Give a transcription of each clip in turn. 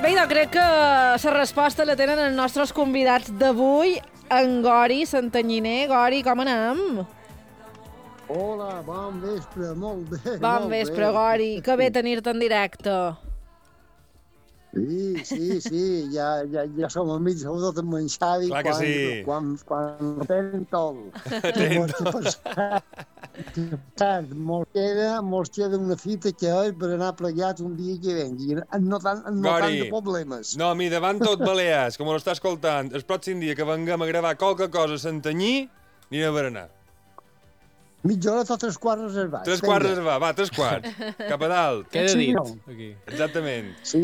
Bé, jo crec que la resposta la tenen els nostres convidats d'avui, en Gori Santanyiner. Gori, com anem? Hola, bon vespre, molt bé. Bon vespre, Gori. Que bé tenir-te en directe. Sí, ja som amics, sobretot amb en Xavi. Clar que sí. Quan tenen tot. Mos queda una fita que és per anar plegats un dia que vengui. No tant de problemes. No, mi, davant tot Balears, com ho està escoltant, el pròxim dia que venguem a gravar qualque cosa a Santanyí, anirem a berenar. Mitja hora tot 3/4 reservat. 3/4 reservat, va, 3/4. Cap a dalt. Queda dit, aquí. Exactament. Sí.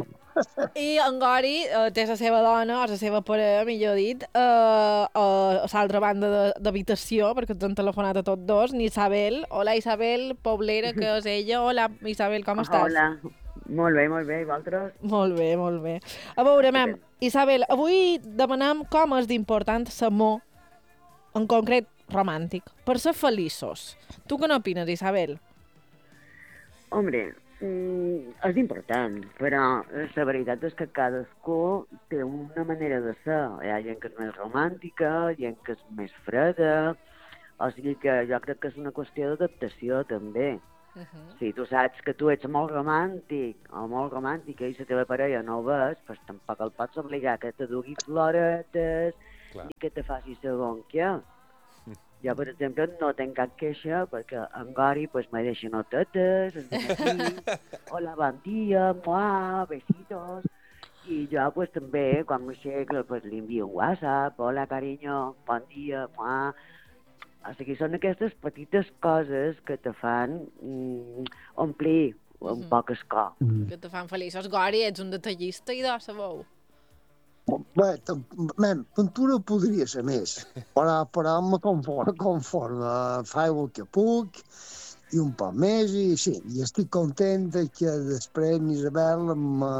I en Gori té la seva dona, o la seva parella, millor dit, a l'altra banda d'habitació, perquè ens han telefonat a tots dos, Isabel. Hola, Isabel Poblera, que és ella. Hola, Isabel, com estàs? Hola, molt bé, i vosaltres? Molt bé. A veure, Isabel, avui demanem com és d'important l'amor, en concret romàntic, per ser feliços. Tu què n'opines, Isabel? Hombre, és important, però la veritat és que cadascú té una manera de ser. Hi ha gent que és més romàntica, gent que és més freda, o sigui que jo crec que és una qüestió d'adaptació, també. Si tu saps que tu ets molt romàntic o molt romàntica i la teva parella no ho ves, doncs tampoc el pots obligar que te dugui floretes ni que te faci segon què. Jo, per exemple, no tinc cap queixa perquè en Gori me deixa notetes, hola, bon dia, mua, besitos, i jo també, quan m'aixeco, li envio un WhatsApp, hola, carinyo, bon dia, mua. O sigui, són aquestes petites coses que te fan omplir un poc el cor. Que te fan feliços. Gori, ets un detallista i de sabeu. Bé, pintura podria ser més, però me conforme faig el que puc i un poc més, i sí, i estic content que després Isabel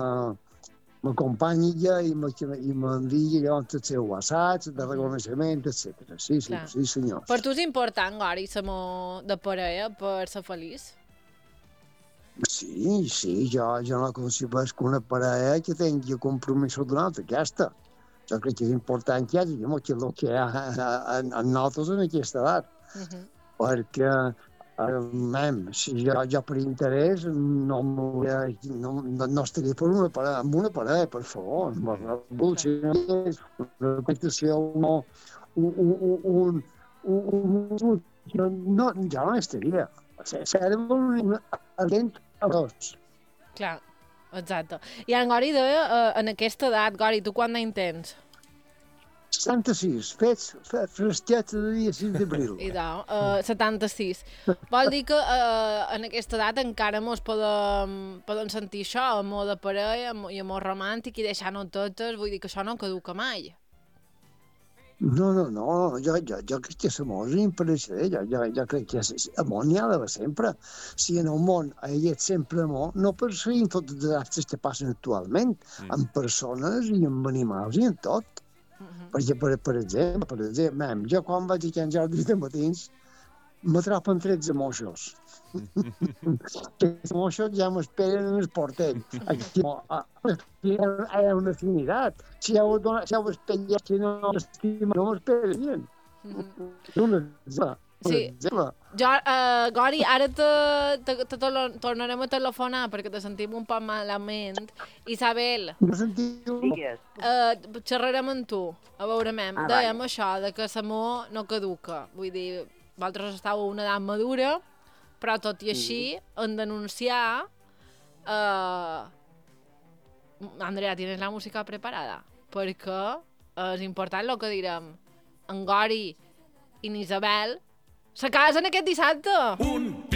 m'acompanyi i m'enviï llavors el seu WhatsApp, de reconeixement, etc. Sí, senyor. Per tu és important, Gori, l'amor de parella per ser feliç? Sí, jo no concebesc una parella que tingui compromisos d'una altra aquesta. Jo crec que és important que hi hagi el que hi ha en nosaltres en aquesta edat. Perquè, si jo per interès no estaria per amb una parella, per favor. Si no és una qüestió, jo no estaria. Serem atent a dos. Clar, exacte. I en Gori deia, en aquesta edat, Gori, tu quant d'any tens? 76, fets fresquets de dia 6 d'abril. I 76. Vol dir que en aquesta edat encara mos podem sentir això, amor de parella i amor romàntic, i deixar-nos totes, vull dir que això no caduca mai. No, jo crec que l'amor és impareixedor, jo crec que l'amor n'hi ha d'haver sempre. Si en el món hi ha sempre amor, no perseguim tots els desastres que passen actualment, amb persones i amb animals i en tot. Perquè, per exemple, jo quan vaig a Can Jordi de matins, m'atrapen 13 moixos. Els moixos ja m'esperen en el portell. Aquí hi ha una afinitat. Si heu espellat que no m'estima, no m'esperarien. Sí. Jo, Gori, ara te tornarem a telefonar perquè te sentim un poc malament. Isabel, xerrarem amb tu. A veure, dèiem això, que l'amor no caduca. Vull dir, vosaltres estàu a una edat madura, però tot i així hem d'anunciar... Andrea, ¿tienes la música preparada? Perquè és important el que direm. En Gori i en Isabel se casen aquest dissabte.